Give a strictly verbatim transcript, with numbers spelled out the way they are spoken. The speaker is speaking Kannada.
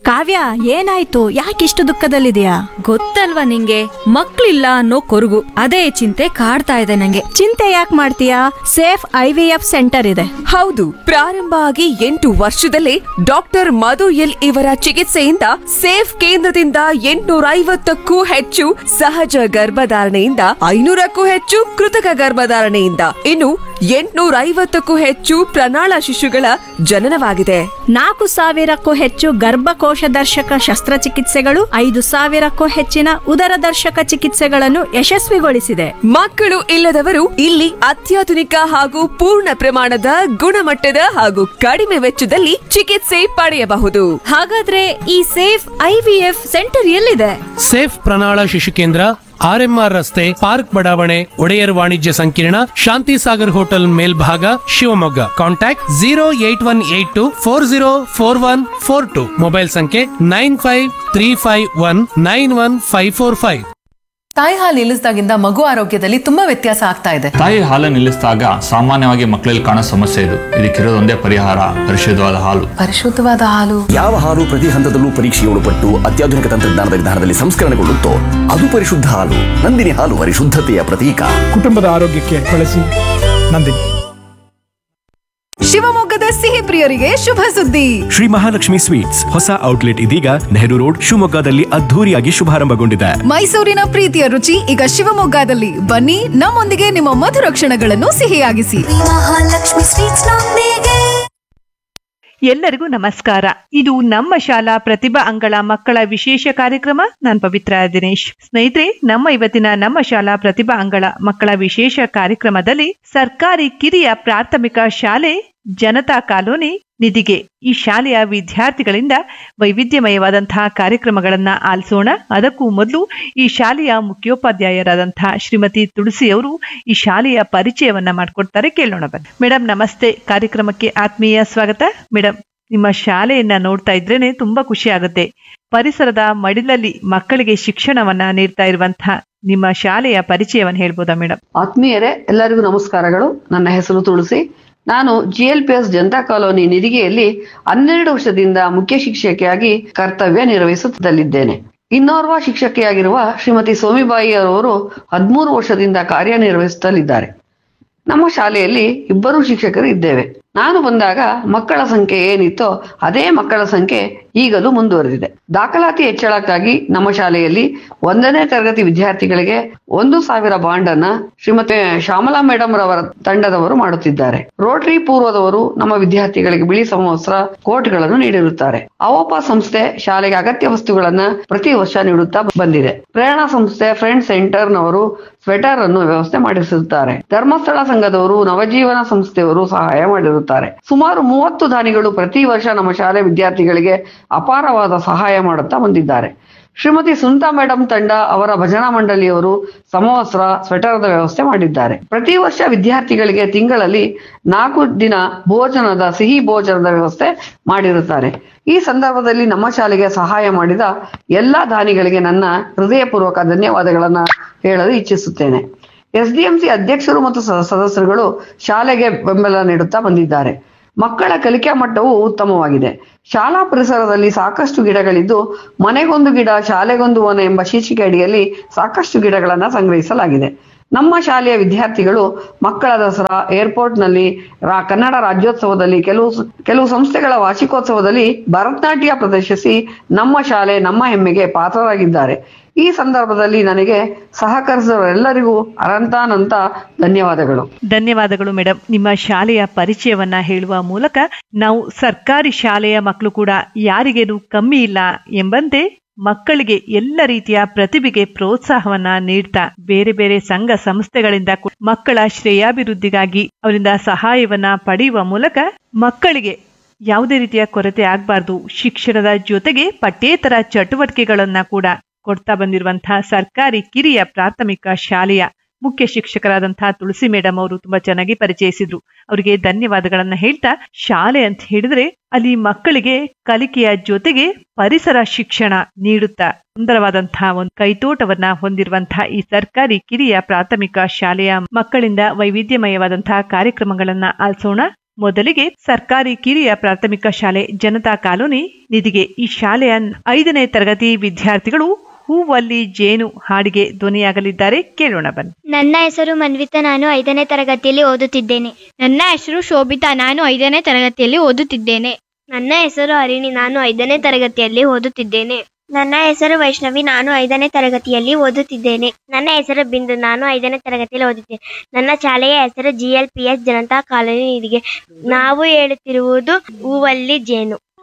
ಕಾವ್ಯ, ಏನಾಯ್ತು? ಯಾಕಿಷ್ಟು ದುಃಖದಲ್ಲಿದೆಯಾ? ಗೊತ್ತಲ್ವಾ ನಿಂಗೆ, ಮಕ್ಳಿಲ್ಲ ಅನ್ನೋ ಕೊರಗು. ಅದೇ ಚಿಂತೆ ಕಾಡ್ತಾ ಇದೆ ನಂಗೆ. ಚಿಂತೆ ಯಾಕೆ ಮಾಡ್ತೀಯಾ? Safe I V F centre ಇದೆ. ಹೌದು, ಪ್ರಾರಂಭ ಆಗಿ ಎಂಟು ವರ್ಷದಲ್ಲೇ ಡಾಕ್ಟರ್ ಮಧು ಎಲ್ ಇವರ ಚಿಕಿತ್ಸೆಯಿಂದ ಸೇಫ್ ಕೇಂದ್ರದಿಂದ ಎಂಟುನೂರ ಐವತ್ತಕ್ಕೂ ಹೆಚ್ಚು ಸಹಜ ಗರ್ಭಧಾರಣೆಯಿಂದ ಐನೂರಕ್ಕೂ ಹೆಚ್ಚು ಕೃತಕ ಗರ್ಭಧಾರಣೆಯಿಂದ ಇನ್ನು ಎಂಟುನೂರ ಐವತ್ತಕ್ಕೂ ಹೆಚ್ಚು ಪ್ರಣಾಳ ಶಿಶುಗಳ ಜನನವಾಗಿದೆ. ನಾಲ್ಕು ಸಾವಿರಕ್ಕೂ ಹೆಚ್ಚು ಗರ್ಭಕೋಶ ದರ್ಶಕ ಶಸ್ತ್ರಚಿಕಿತ್ಸೆಗಳು, ಐದು ಸಾವಿರಕ್ಕೂ ಹೆಚ್ಚಿನ ಉದರ ದರ್ಶಕ ಚಿಕಿತ್ಸೆಗಳನ್ನು ಯಶಸ್ವಿಗೊಳಿಸಿದೆ. ಮಕ್ಕಳು ಇಲ್ಲದವರು ಇಲ್ಲಿ ಅತ್ಯಾಧುನಿಕ ಹಾಗೂ ಪೂರ್ಣ ಪ್ರಮಾಣದ ಗುಣಮಟ್ಟದ ಹಾಗೂ ಕಡಿಮೆ ವೆಚ್ಚದಲ್ಲಿ ಚಿಕಿತ್ಸೆ ಪಡೆಯಬಹುದು. ಹಾಗಾದ್ರೆ ಈ safe I V F centre ಎಲ್ಲಿದೆ? ಸೇಫ್ ಪ್ರಣಾಳ ಶಿಶು ಕೇಂದ್ರ, ಆರ್ ಎಂ ಆರ್ ರಸ್ತೆ, ಪಾರ್ಕ್ ಬಡಾವಣೆ, ಒಡೆಯರ್ ವಾಣಿಜ್ಯ ಸಂಕೀರ್ಣ, ಶಾಂತಿ ಸಾಗರ್ ಹೋಟೆಲ್ ಮೇಲ್ಭಾಗ, Shivamogga. Contact zero eight one eight to four zero four one four to. Mobile ಸಂಖ್ಯೆ nine five three five one nine one five four five. ತಾಯಿ ಹಾಲು ನಿಲ್ಲಿಸಿದಾಗಿಂದ ಮಗು ಆರೋಗ್ಯದಲ್ಲಿ ತುಂಬಾ ವ್ಯತ್ಯಾಸ ಆಗ್ತಾ ಇದೆ. ತಾಯಿ ಹಾಲು ನಿಲ್ಲಿಸಿದಾಗ ಸಾಮಾನ್ಯವಾಗಿ ಮಕ್ಕಳಲ್ಲಿ ಕಾಣೋ ಸಮಸ್ಯೆ ಇದು. ಇದಕ್ಕಿರೋದೊಂದೇ ಪರಿಹಾರ, ಪರಿಶುದ್ಧವಾದ ಹಾಲು. ಪರಿಶುದ್ಧವಾದ ಹಾಲು ಯಾವ ಹಾಲು ಪ್ರತಿ ಹಂತದಲ್ಲೂ ಪರೀಕ್ಷೆಗೆ ಒಳಪಟ್ಟು ಅತ್ಯಾಧುನಿಕ ತಂತ್ರಜ್ಞಾನದ ವಿಧಾನದಲ್ಲಿ ಸಂಸ್ಕರಣೆಗೊಳ್ಳುತ್ತೋ ಅದು ಪರಿಶುದ್ಧ ಹಾಲು. ನಂದಿನಿ ಹಾಲು ಪರಿಶುದ್ಧತೆಯ ಪ್ರತೀಕ. ಕುಟುಂಬದ ಆರೋಗ್ಯಕ್ಕೆ ಬಳಸಿ ನಂದಿನಿ. ಶಿವಮೊಗ್ಗದ ಸಿಹಿ ಪ್ರಿಯರಿಗೆ ಶುಭ ಸುದ್ದಿ. ಶ್ರೀ ಮಹಾಲಕ್ಷ್ಮಿ ಸ್ವೀಟ್ಸ್ ಹೊಸ ಔಟ್ಲೆಟ್ ಇದೀಗ ನೆಹರು ರೋಡ್ ಶಿವಮೊಗ್ಗದಲ್ಲಿ ಅದ್ಧೂರಿಯಾಗಿ ಶುಭಾರಂಭಗೊಂಡಿದೆ. ಮೈಸೂರಿನ ಪ್ರೀತಿಯ ರುಚಿ ಈಗ ಶಿವಮೊಗ್ಗದಲ್ಲಿ. ಬನ್ನಿ, ನಮ್ಮೊಂದಿಗೆ ನಿಮ್ಮ ಮಧುರ ಕ್ಷಣಗಳನ್ನು ಸಿಹಿಯಾಗಿಸಿ. ಮಹಾಲಕ್ಷ್ಮಿ ಸ್ವೀಟ್ಸ್ ನೊಂದಿಗೆ. ಎಲ್ಲರಿಗೂ ನಮಸ್ಕಾರ. ಇದು ನಮ್ಮ ಶಾಲಾ ಪ್ರತಿಭಾ ಅಂಗಳ ಮಕ್ಕಳ ವಿಶೇಷ ಕಾರ್ಯಕ್ರಮ. ನಾನು ಪವಿತ್ರ ದಿನೇಶ್. ಸ್ನೇಹಿತರೆ, ನಮ್ಮ ಇವತ್ತಿನ ನಮ್ಮ ಶಾಲಾ ಪ್ರತಿಭಾ ಅಂಗಳ ಮಕ್ಕಳ ವಿಶೇಷ ಕಾರ್ಯಕ್ರಮದಲ್ಲಿ ಸರ್ಕಾರಿ ಕಿರಿಯ ಪ್ರಾಥಮಿಕ ಶಾಲೆ ಜನತಾ ಕಾಲೋನಿ ನಿಧಿಗೆ ಈ ಶಾಲೆಯ ವಿದ್ಯಾರ್ಥಿಗಳಿಂದ ವೈವಿಧ್ಯಮಯವಾದಂತಹ ಕಾರ್ಯಕ್ರಮಗಳನ್ನ ಆಲಿಸೋಣ. ಅದಕ್ಕೂ ಮೊದಲು ಈ ಶಾಲೆಯ ಮುಖ್ಯೋಪಾಧ್ಯಾಯರಾದಂತಹ ಶ್ರೀಮತಿ ತುಳಸಿ ಅವರು ಈ ಶಾಲೆಯ ಪರಿಚಯವನ್ನ ಮಾಡಿಕೊಡ್ತಾರೆ, ಕೇಳೋಣ ಬನ್ನಿ. ಮೇಡಮ್ ನಮಸ್ತೆ, ಕಾರ್ಯಕ್ರಮಕ್ಕೆ ಆತ್ಮೀಯ ಸ್ವಾಗತ. ಮೇಡಮ್, ನಿಮ್ಮ ಶಾಲೆಯನ್ನ ನೋಡ್ತಾ ಇದ್ರೇನೆ ತುಂಬಾ ಖುಷಿ ಆಗುತ್ತೆ. ಪರಿಸರದ ಮಡಿಲಲ್ಲಿ ಮಕ್ಕಳಿಗೆ ಶಿಕ್ಷಣವನ್ನ ನೀಡ್ತಾ ಇರುವಂತಹ ನಿಮ್ಮ ಶಾಲೆಯ ಪರಿಚಯವನ್ನ ಹೇಳ್ಬೋದಾ ಮೇಡಮ್? ಆತ್ಮೀಯರೇ, ಎಲ್ಲರಿಗೂ ನಮಸ್ಕಾರಗಳು. ನನ್ನ ಹೆಸರು ತುಳಸಿ. ನಾನು G L P S Janata colony ನಿಧಿಗೆಯಲ್ಲಿ ಹನ್ನೆರಡು ವರ್ಷದಿಂದ ಮುಖ್ಯ ಶಿಕ್ಷಕಿಯಾಗಿ ಕರ್ತವ್ಯ ನಿರ್ವಹಿಸುತ್ತಲಿದ್ದೇನೆ. ಇನ್ನೋರ್ವ ಶಿಕ್ಷಕಿಯಾಗಿರುವ ಶ್ರೀಮತಿ ಸೋಮಿಬಾಯಿ ಅವರು ಹದಿಮೂರು ವರ್ಷದಿಂದ ಕಾರ್ಯನಿರ್ವಹಿಸುತ್ತಲಿದ್ದಾರೆ. ನಮ್ಮ ಶಾಲೆಯಲ್ಲಿ ಇಬ್ಬರು ಶಿಕ್ಷಕರು ಇದ್ದೇವೆ. ನಾನು ಬಂದಾಗ ಮಕ್ಕಳ ಸಂಖ್ಯೆ ಏನಿತ್ತೋ ಅದೇ ಮಕ್ಕಳ ಸಂಖ್ಯೆ ಈಗಲೂ ಮುಂದುವರೆದಿದೆ. ದಾಖಲಾತಿ ಹೆಚ್ಚಳಕ್ಕಾಗಿ ನಮ್ಮ ಶಾಲೆಯಲ್ಲಿ ಒಂದನೇ ತರಗತಿ ವಿದ್ಯಾರ್ಥಿಗಳಿಗೆ ಒಂದು ಸಾವಿರ ಬಾಂಡ್ ಅನ್ನ ಶ್ರೀಮತಿ ಶ್ಯಾಮಲಾ ಮೇಡಮ್ ರವರ ತಂಡದವರು ಮಾಡುತ್ತಿದ್ದಾರೆ. ರೋಟರಿ ಪೂರ್ವದವರು ನಮ್ಮ ವಿದ್ಯಾರ್ಥಿಗಳಿಗೆ ಬಿಳಿ ಸಮವಸ್ತ್ರ, ಕೋಟ್ಗಳನ್ನು ನೀಡಿರುತ್ತಾರೆ. ಅವೋಪ ಸಂಸ್ಥೆ ಶಾಲೆಗೆ ಅಗತ್ಯ ವಸ್ತುಗಳನ್ನ ಪ್ರತಿ ವರ್ಷ ನೀಡುತ್ತಾ ಬಂದಿದೆ. ಪ್ರೇರಣಾ ಸಂಸ್ಥೆ ಫ್ರೆಂಡ್ ಸೆಂಟರ್ ನವರು ಸ್ವೆಟರ್ ಅನ್ನು ವ್ಯವಸ್ಥೆ ಮಾಡಿಸಿರುತ್ತಾರೆ. ಧರ್ಮಸ್ಥಳ ಸಂಘದವರು, ನವಜೀವನ ಸಂಸ್ಥೆಯವರು ಸಹಾಯ ಮಾಡಿರುತ್ತಾರೆ. ಸುಮಾರು ಮೂವತ್ತು ದಾನಿಗಳು ಪ್ರತಿ ವರ್ಷ ನಮ್ಮ ಶಾಲೆ ವಿದ್ಯಾರ್ಥಿಗಳಿಗೆ ಅಪಾರವಾದ ಸಹಾಯ ಮಾಡುತ್ತಾ ಬಂದಿದ್ದಾರೆ. ಶ್ರೀಮತಿ ಸುನೀತಾ ಮೇಡಮ್ ತಂಡ ಅವರ ಭಜನಾ ಮಂಡಳಿಯವರು ಸಮವಸ್ತ್ರ, ಸ್ವೆಟರ್ದ ವ್ಯವಸ್ಥೆ ಮಾಡಿದ್ದಾರೆ. ಪ್ರತಿ ವರ್ಷ ವಿದ್ಯಾರ್ಥಿಗಳಿಗೆ ತಿಂಗಳಲ್ಲಿ ನಾಲ್ಕು ದಿನ ಭೋಜನದ ಸಿಹಿ ಭೋಜನದ ವ್ಯವಸ್ಥೆ ಮಾಡಿರುತ್ತಾರೆ. ಈ ಸಂದರ್ಭದಲ್ಲಿ ನಮ್ಮ ಶಾಲೆಗೆ ಸಹಾಯ ಮಾಡಿದ ಎಲ್ಲಾ ದಾನಿಗಳಿಗೆ ನನ್ನ ಹೃದಯಪೂರ್ವಕ ಧನ್ಯವಾದಗಳನ್ನ ಹೇಳಲು ಇಚ್ಛಿಸುತ್ತೇನೆ. ಎಸ್ ಡಿ ಎಂ ಸಿ ಅಧ್ಯಕ್ಷರು ಮತ್ತು ಸದಸ್ಯರುಗಳು ಶಾಲೆಗೆ ಬೆಂಬಲ ನೀಡುತ್ತಾ ಬಂದಿದ್ದಾರೆ. ಮಕ್ಕಳ ಕಲಿಕಾ ಮಟ್ಟವು ಉತ್ತಮವಾಗಿದೆ. ಶಾಲಾ ಪರಿಸರದಲ್ಲಿ ಸಾಕಷ್ಟು ಗಿಡಗಳಿದ್ದು ಮನೆಗೊಂದು ಗಿಡ ಶಾಲೆಗೊಂದು ವನ ಎಂಬ ಶೀರ್ಷಿಕೆ ಅಡಿಯಲ್ಲಿ ಸಾಕಷ್ಟು ಗಿಡಗಳನ್ನ ಸಂಗ್ರಹಿಸಲಾಗಿದೆ. ನಮ್ಮ ಶಾಲೆಯ ವಿದ್ಯಾರ್ಥಿಗಳು ಮಕ್ಕಳ ದಸರಾ, ಏರ್ಪೋರ್ಟ್ ನಲ್ಲಿ ಕನ್ನಡ ರಾಜ್ಯೋತ್ಸವದಲ್ಲಿ, ಕೆಲವು ಕೆಲವು ಸಂಸ್ಥೆಗಳ ವಾರ್ಷಿಕೋತ್ಸವದಲ್ಲಿ ಭರತನಾಟ್ಯ ಪ್ರದರ್ಶಿಸಿ ನಮ್ಮ ಶಾಲೆ ನಮ್ಮ ಹೆಮ್ಮೆಗೆ ಪಾತ್ರರಾಗಿದ್ದಾರೆ. ಈ ಸಂದರ್ಭದಲ್ಲಿ ನನಗೆ ಸಹಕರಿಸಿದವರೆಲ್ಲರಿಗೂ ಅನಂತಾನಂತ ಧನ್ಯವಾದಗಳು. ಧನ್ಯವಾದಗಳು ಮೇಡಮ್. ನಿಮ್ಮ ಶಾಲೆಯ ಪರಿಚಯವನ್ನ ಹೇಳುವ ಮೂಲಕ ನಾವು ಸರ್ಕಾರಿ ಶಾಲೆಯ ಮಕ್ಕಳು ಕೂಡ ಯಾರಿಗೇನು ಕಮ್ಮಿ ಇಲ್ಲ ಎಂಬಂತೆ ಮಕ್ಕಳಿಗೆ ಎಲ್ಲ ರೀತಿಯ ಪ್ರತಿಭೆಗೆ ಪ್ರೋತ್ಸಾಹವನ್ನ ನೀಡ್ತಾ ಬೇರೆ ಬೇರೆ ಸಂಘ ಸಂಸ್ಥೆಗಳಿಂದ ಮಕ್ಕಳ ಶ್ರೇಯಾಭಿವೃದ್ಧಿಗಾಗಿ ಅವರಿಂದ ಸಹಾಯವನ್ನ ಪಡೆಯುವ ಮೂಲಕ ಮಕ್ಕಳಿಗೆ ಯಾವುದೇ ರೀತಿಯ ಕೊರತೆ ಆಗಬಾರ್ದು, ಶಿಕ್ಷಣದ ಜೊತೆಗೆ ಪಠ್ಯೇತರ ಚಟುವಟಿಕೆಗಳನ್ನ ಕೂಡ ಕೊಡ್ತಾ ಬಂದಿರುವಂತಹ ಸರ್ಕಾರಿ ಕಿರಿಯ ಪ್ರಾಥಮಿಕ ಶಾಲೆಯ ಮುಖ್ಯ ಶಿಕ್ಷಕರಾದಂತಹ ತುಳಸಿ ಮೇಡಮ್ ಅವರು ತುಂಬಾ ಚೆನ್ನಾಗಿ ಪರಿಚಯಿಸಿದ್ರು. ಅವರಿಗೆ ಧನ್ಯವಾದಗಳನ್ನ ಹೇಳ್ತಾ, ಶಾಲೆ ಅಂತ ಹೇಳಿದ್ರೆ ಅಲ್ಲಿ ಮಕ್ಕಳಿಗೆ ಕಲಿಕೆಯ ಜೊತೆಗೆ ಪರಿಸರ ಶಿಕ್ಷಣ ನೀಡುತ್ತಾ ಸುಂದರವಾದಂತಹ ಒಂದು ಕೈತೋಟವನ್ನ ಹೊಂದಿರುವಂತಹ ಈ ಸರ್ಕಾರಿ ಕಿರಿಯ ಪ್ರಾಥಮಿಕ ಶಾಲೆಯ ಮಕ್ಕಳಿಂದ ವೈವಿಧ್ಯಮಯವಾದಂತಹ ಕಾರ್ಯಕ್ರಮಗಳನ್ನ ಆಲಿಸೋಣ. ಮೊದಲಿಗೆ ಸರ್ಕಾರಿ ಕಿರಿಯ ಪ್ರಾಥಮಿಕ ಶಾಲೆ ಜನತಾ ಕಾಲೋನಿ ನಿಧಿಗೆ ಈ ಶಾಲೆಯ ಐದನೇ ತರಗತಿ ವಿದ್ಯಾರ್ಥಿಗಳು ಹೂವಲ್ಲಿ ಜೇನು ಹಾಡಿಗೆ ಧ್ವನಿಯಾಗಲಿದ್ದಾರೆ. ಕೇಳೋಣ ಬನ್ನಿ. ನನ್ನ ಹೆಸರು ಮನ್ವಿತಾ, ನಾನು ಐದನೇ ತರಗತಿಯಲ್ಲಿ ಓದುತ್ತಿದ್ದೇನೆ. ನನ್ನ ಹೆಸರು ಶೋಭಿತಾ, ನಾನು ಐದನೇ ತರಗತಿಯಲ್ಲಿ ಓದುತ್ತಿದ್ದೇನೆ. ನನ್ನ ಹೆಸರು ಹರಿಣಿ, ನಾನು ಐದನೇ ತರಗತಿಯಲ್ಲಿ ಓದುತ್ತಿದ್ದೇನೆ. ನನ್ನ ಹೆಸರು ವೈಷ್ಣವಿ, ನಾನು ಐದನೇ ತರಗತಿಯಲ್ಲಿ ಓದುತ್ತಿದ್ದೇನೆ. ನನ್ನ ಹೆಸರು ಬಿಂದು, ನಾನು ಐದನೇ ತರಗತಿಯಲ್ಲಿ ಓದುತ್ತೇನೆ. ನನ್ನ ಶಾಲೆಯ ಹೆಸರು G L P S Janata colony ನಿಧಿಗೆ. ನಾವು ಹೇಳುತ್ತಿರುವುದು ಹೂವಲ್ಲಿ ಜೇನು.